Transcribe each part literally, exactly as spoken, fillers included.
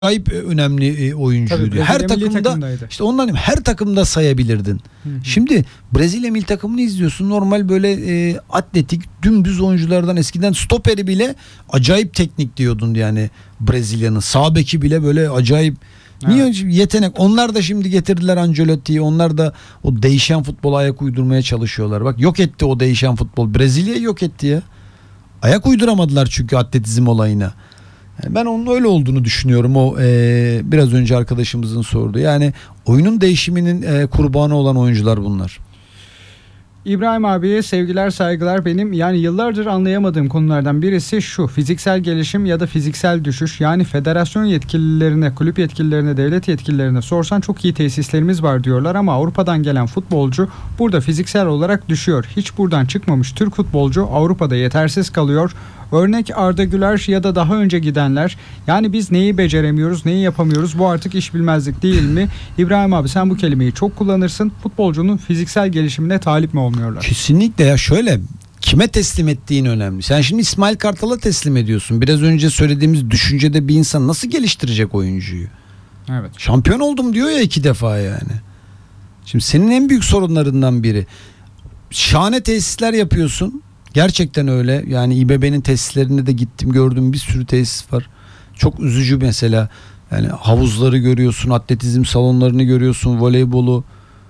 acayip önemli oyuncuydu. Tabii, her takımda işte ondan her takımda sayabilirdin. Hı hı. Şimdi Brezilya milli takımını izliyorsun. Normal böyle e, atletik, dümdüz oyunculardan, eskiden stoperi bile acayip teknik diyordun yani Brezilya'nın. Sağ beki bile böyle acayip. Niye? Evet. Yetenek. Onlar da şimdi getirdiler Ancelotti'yi. Onlar da o değişen futbola ayak uydurmaya çalışıyorlar. Bak, yok etti o değişen futbol. Brezilya'yı yok etti ya. Ayak uyduramadılar çünkü atletizm olayına. Yani ben onun öyle olduğunu düşünüyorum. O e, biraz önce arkadaşımızın sorduğu. Yani oyunun değişiminin e, kurbanı olan oyuncular bunlar. İbrahim abiye sevgiler, saygılar. Benim yani yıllardır anlayamadığım konulardan birisi şu: fiziksel gelişim ya da fiziksel düşüş. Yani federasyon yetkililerine, kulüp yetkililerine, devlet yetkililerine sorsan çok iyi tesislerimiz var diyorlar ama Avrupa'dan gelen futbolcu burada fiziksel olarak düşüyor. Hiç buradan çıkmamış Türk futbolcu Avrupa'da yetersiz kalıyor. Örnek Arda Güler ya da daha önce gidenler. Yani biz neyi beceremiyoruz, neyi yapamıyoruz? Bu artık iş bilmezlik değil mi? İbrahim abi, sen bu kelimeyi çok kullanırsın. Futbolcunun fiziksel gelişimine talip mi olmuyorlar? Kesinlikle ya. Şöyle, kime teslim ettiğin önemli. Sen şimdi İsmail Kartal'a teslim ediyorsun. Biraz önce söylediğimiz düşüncede bir insan nasıl geliştirecek oyuncuyu? Evet. Şampiyon oldum diyor ya iki defa yani. Şimdi senin en büyük sorunlarından biri. Şahane tesisler yapıyorsun. Gerçekten öyle. Yani İBB'nin tesislerine de gittim, gördüm, bir sürü tesis var. Çok üzücü mesela. Yani havuzları görüyorsun, atletizm salonlarını görüyorsun, voleybolu.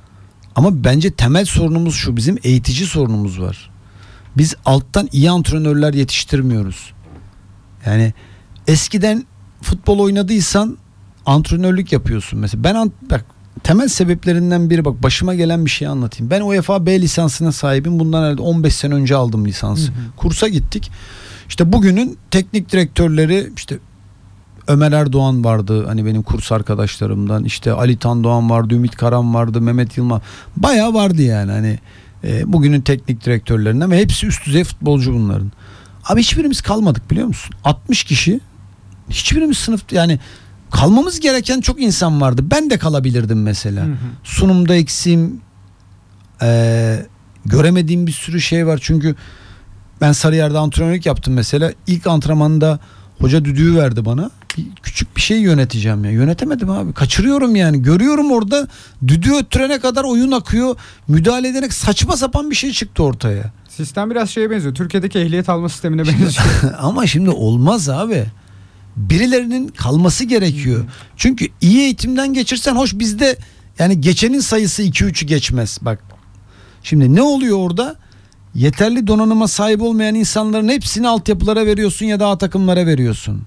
Ama bence temel sorunumuz şu: bizim eğitici sorunumuz var. Biz alttan iyi antrenörler yetiştirmiyoruz. Yani eskiden futbol oynadıysan antrenörlük yapıyorsun mesela. Ben bak, temel sebeplerinden biri, bak başıma gelen bir şey anlatayım. Ben UEFA B lisansına sahibim. Bundan herhalde on beş sene önce aldım lisansı. Hı hı. Kursa gittik. İşte bugünün teknik direktörleri, işte Ömer Erdoğan vardı hani benim kurs arkadaşlarımdan. İşte Ali Tan Doğan vardı, Ümit Karan vardı, Mehmet Yılmaz. Bayağı vardı yani hani e, bugünün teknik direktörlerinden ve hepsi üst düzey futbolcu bunların. Abi hiçbirimiz kalmadık, biliyor musun? altmış kişi. Hiçbirimiz sınıf yani kalmamız gereken çok insan vardı. Ben de kalabilirdim mesela. Hı hı. Sunumda eksiğim, e, göremediğim bir sürü şey var. Çünkü ben Sarıyer'de antrenörlük yaptım mesela. İlk antrenmanda hoca düdüğü verdi bana. Bir, küçük bir şey yöneteceğim ya. Yönetemedim abi. Kaçırıyorum yani. Görüyorum orada düdüğü öttürene kadar oyun akıyor. Müdahale ederek saçma sapan bir şey çıktı ortaya. Sistem biraz şeye benziyor. Türkiye'deki ehliyet alma sistemine benziyor. Ama şimdi olmaz abi. Birilerinin kalması gerekiyor. Hmm. Çünkü iyi eğitimden geçirsen, hoş bizde yani geçenin sayısı iki üçü geçmez. Bak şimdi ne oluyor orada? Yeterli donanıma sahip olmayan insanların hepsini altyapılara veriyorsun ya da A takımlara veriyorsun.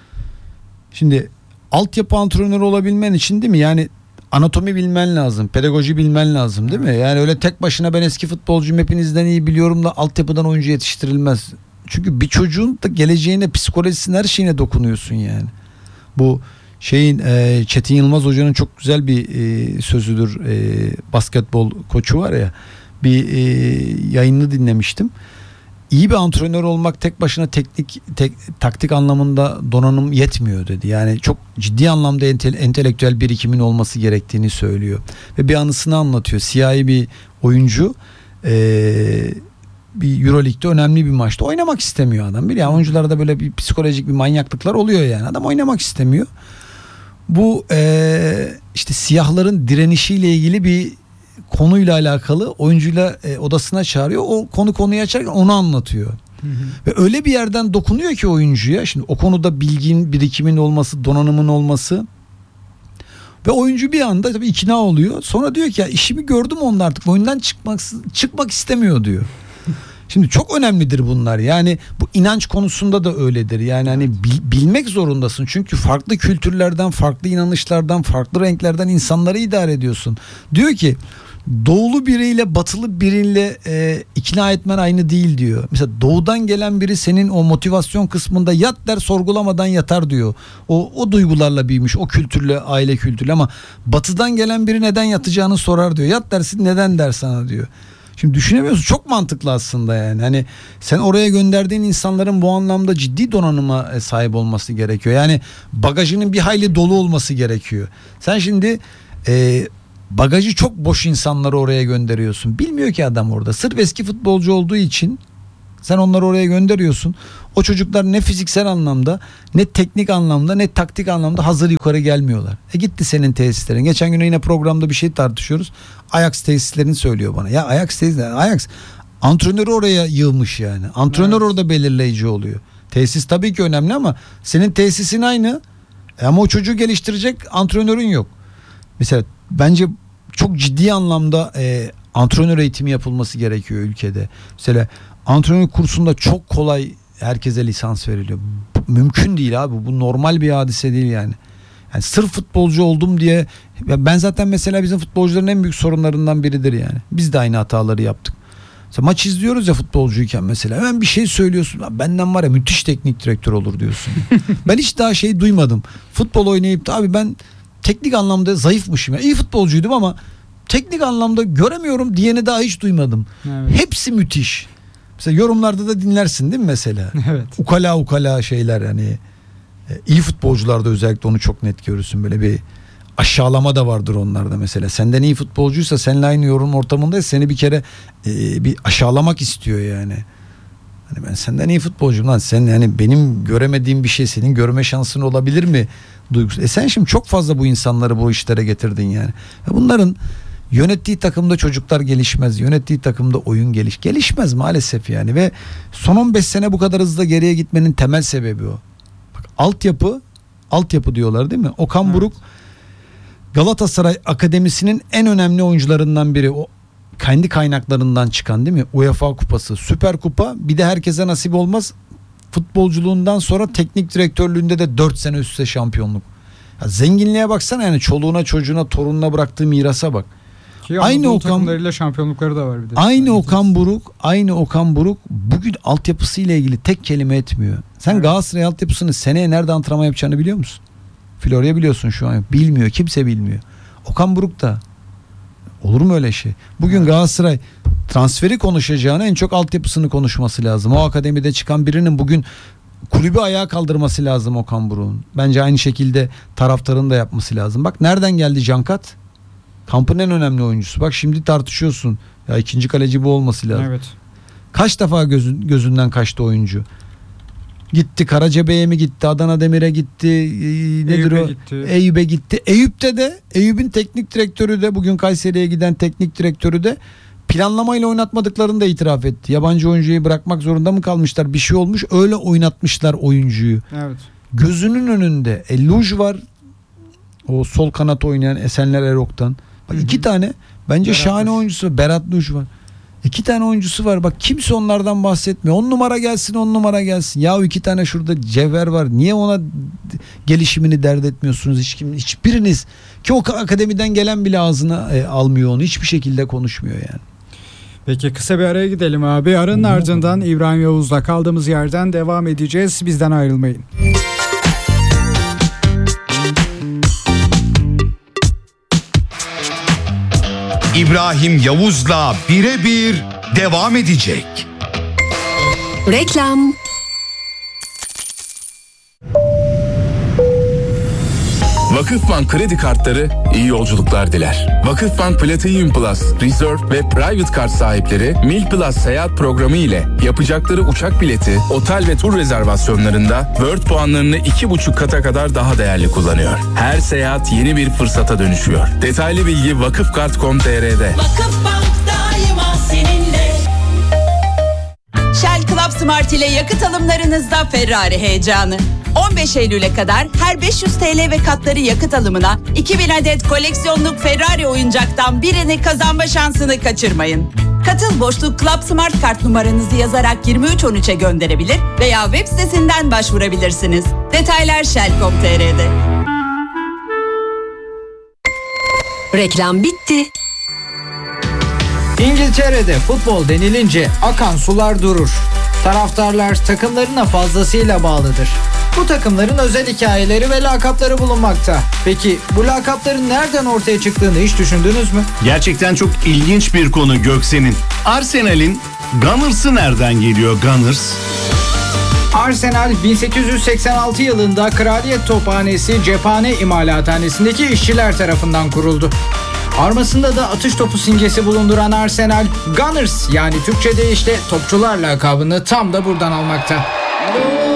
Şimdi altyapı antrenörü olabilmen için, değil mi? Yani anatomi bilmen lazım, pedagoji bilmen lazım, değil mi? Yani öyle tek başına ben eski futbolcuyum, hepinizden iyi biliyorum da altyapıdan oyuncu yetiştirilmez. Çünkü bir çocuğun da geleceğine, psikolojisine, her şeyine dokunuyorsun yani. Bu şeyin e, Çetin Yılmaz Hoca'nın çok güzel bir e, sözüdür. E, basketbol koçu var ya. Bir e, yayını dinlemiştim. İyi bir antrenör olmak tek başına teknik tek, taktik anlamında donanım yetmiyor dedi. Yani çok ciddi anlamda ente, entelektüel birikimin olması gerektiğini söylüyor. Ve bir anısını anlatıyor. Siyahi bir oyuncu eee bir Euroleague'de önemli bir maçta oynamak istemiyor adam. Bir yani oyuncularda böyle bir psikolojik bir manyaklıklar oluyor yani. Adam oynamak istemiyor. Bu ee, işte siyahların direnişiyle ilgili bir konuyla alakalı oyuncuyla e, odasına çağırıyor. O konu konuyu açarken onu anlatıyor. Hı hı. Ve öyle bir yerden dokunuyor ki oyuncuya. Şimdi o konuda bilgin, birikimin olması, donanımın olması. Ve oyuncu bir anda tabii ikna oluyor. Sonra diyor ki ya işimi gördüm, onun artık oyundan çıkmak çıkmak istemiyor diyor. Şimdi çok önemlidir bunlar. Yani bu inanç konusunda da öyledir. Yani hani bil, bilmek zorundasın. Çünkü farklı kültürlerden, farklı inanışlardan, farklı renklerden insanları idare ediyorsun. Diyor ki doğulu biriyle batılı biriyle e, ikna etmen aynı değil diyor. Mesela doğudan gelen biri senin o motivasyon kısmında yat der, sorgulamadan yatar diyor. O o duygularla büyümüş, o kültürle, aile kültürle. Ama batıdan gelen biri neden yatacağını sorar diyor. Yat dersin, neden der sana diyor. Şimdi düşünemiyorsun, çok mantıklı aslında yani. Hani sen oraya gönderdiğin insanların bu anlamda ciddi donanıma sahip olması gerekiyor. Yani bagajının bir hayli dolu olması gerekiyor. Sen şimdi e, bagajı çok boş insanları oraya gönderiyorsun. Bilmiyor ki adam orada. Sırf eski futbolcu olduğu için Sen onları oraya gönderiyorsun. O çocuklar ne fiziksel anlamda, ne teknik anlamda, ne taktik anlamda hazır yukarı gelmiyorlar. E gitti senin tesislerin. Geçen gün yine programda bir şey tartışıyoruz. Ajax tesislerini söylüyor bana. Ya Ajax tesisleri, Ajax antrenörü oraya yığmış yani. Antrenör evet. Orada belirleyici oluyor. Tesis tabii ki önemli ama senin tesisin aynı. E ama o çocuğu geliştirecek antrenörün yok. Mesela bence çok ciddi anlamda e, antrenör eğitimi yapılması gerekiyor ülkede. Mesela antrenör kursunda çok kolay herkese lisans veriliyor. Mümkün değil abi. Bu normal bir hadise değil yani. Yani sırf futbolcu oldum diye, ben zaten mesela bizim futbolcuların en büyük sorunlarından biridir yani. Biz de aynı hataları yaptık. Mesela maç izliyoruz ya futbolcuyken mesela, hemen bir şey söylüyorsun. Benden var ya müthiş teknik direktör olur diyorsun. Ben hiç daha şey duymadım. Futbol oynayıp da abi ben teknik anlamda zayıfmışım. Yani iyi futbolcuydum ama teknik anlamda göremiyorum diyeni daha hiç duymadım. Evet. Hepsi müthiş. Mesela yorumlarda da dinlersin değil mi mesela? Evet. Ukala ukala şeyler yani. İyi futbolcularda özellikle onu çok net görürsün. Böyle bir aşağılama da vardır onlarda mesela. Senden iyi futbolcuysa, seninle aynı yorum ortamındaysa seni bir kere e, bir aşağılamak istiyor yani. Hani ben senden iyi futbolcuyum lan. Sen yani benim göremediğim bir şey senin görme şansın olabilir mi? Duygusu. E sen şimdi çok fazla bu insanları bu işlere getirdin yani. E bunların yönettiği takımda çocuklar gelişmez. Yönettiği takımda oyun geliş. Gelişmez maalesef yani. Ve son on beş sene bu kadar hızlı geriye gitmenin temel sebebi o. Bak, altyapı, altyapı diyorlar değil mi? Okan evet. Buruk Galatasaray Akademisi'nin en önemli oyuncularından biri. O kendi kaynaklarından çıkan değil mi? UEFA Kupası, Süper Kupa, bir de herkese nasip olmaz. Futbolculuğundan sonra teknik direktörlüğünde de dört sene üst üste şampiyonluk. Ya zenginliğe baksana yani, çoluğuna, çocuğuna, torununa bıraktığı mirasa bak. Ki aynı Okan takımlarıyla şampiyonlukları da var bir de. Aynı Okan Buruk, aynı Okan Buruk bugün altyapısı ile ilgili tek kelime etmiyor. Sen evet. Galatasaray altyapısını seneye nerede antrenman yapacağını biliyor musun? Florya biliyorsun şu an. Bilmiyor, kimse bilmiyor. Okan Buruk da. Olur mu öyle şey? Bugün evet. Galatasaray transferi konuşacağına en çok altyapısını konuşması lazım. O akademide çıkan birinin bugün kulübü ayağa kaldırması lazım Okan Buruk'un. Bence aynı şekilde taraftarın da yapması lazım. Bak nereden geldi Cankat? Kampın en önemli oyuncusu. Bak şimdi tartışıyorsun. Ya ikinci kaleci bu olması lazım. Evet. Kaç defa gözün, gözünden kaçtı oyuncu. Gitti Karacabey'e mi gitti, Adana Demir'e gitti, nedir Eyüp'e o? Gitti. Eyüp'e gitti. Eyüp'te de, Eyüp'ün teknik direktörü de, bugün Kayseri'ye giden teknik direktörü de planlamayla oynatmadıklarını da itiraf etti. Yabancı oyuncuyu bırakmak zorunda mı kalmışlar? Bir şey olmuş, öyle oynatmışlar oyuncuyu. Evet. Gözünün önünde e, Luj var. O sol kanat oynayan Esenler Erok'tan. Bak hı hı. iki tane bence Berat şahane Luj. oyuncusu. Berat Luj var. İki tane oyuncusu var. Bak kimse onlardan bahsetmiyor. On numara gelsin, on numara gelsin. Ya iki tane şurada cevher var. Niye ona gelişimini dert etmiyorsunuz? Hiç kim, hiçbiriniz. Ki o akademiden gelen bile ağzına e, almıyor onu. Hiçbir şekilde konuşmuyor yani. Peki kısa bir araya gidelim abi. Aranın Oo. ardından İbrahim Yavuz'la kaldığımız yerden devam edeceğiz. Bizden ayrılmayın. İbrahim Yavuz'la birebir devam edecek. Reklam. Vakıfbank kredi kartları iyi yolculuklar diler. Vakıfbank Platinum Plus, Reserve ve Private Kart sahipleri Mil Plus seyahat programı ile yapacakları uçak bileti, otel ve tur rezervasyonlarında World puanlarını iki buçuk kata kadar daha değerli kullanıyor. Her seyahat yeni bir fırsata dönüşüyor. Detaylı bilgi vakıfkart nokta com nokta tr'de. Vakıfbank daima seninle. Shell Club Smart ile yakıt alımlarınızda Ferrari heyecanı. on beş Eylül'e kadar her beş yüz TL ve katları yakıt alımına iki bin adet koleksiyonluk Ferrari oyuncaktan birini kazanma şansını kaçırmayın. Katıl boşluk Club Smart kart numaranızı yazarak yirmi üç on üçe gönderebilir veya web sitesinden başvurabilirsiniz. Detaylar shell nokta com nokta tr'de. Reklam bitti. İngiltere'de futbol denilince akan sular durur. Taraftarlar takımlarına fazlasıyla bağlıdır. Bu takımların özel hikayeleri ve lakapları bulunmakta. Peki bu lakapların nereden ortaya çıktığını hiç düşündünüz mü? Gerçekten çok ilginç bir konu Göksen'in. Arsenal'in Gunners'ı nereden geliyor Gunners? Arsenal bin sekiz yüz seksen altı yılında Kraliyet Tophanesi Cephane İmalathanesi'ndeki işçiler tarafından kuruldu. Armasında da atış topu simgesi bulunduran Arsenal, Gunners yani Türkçe'de işte topçular lakabını tam da buradan almakta.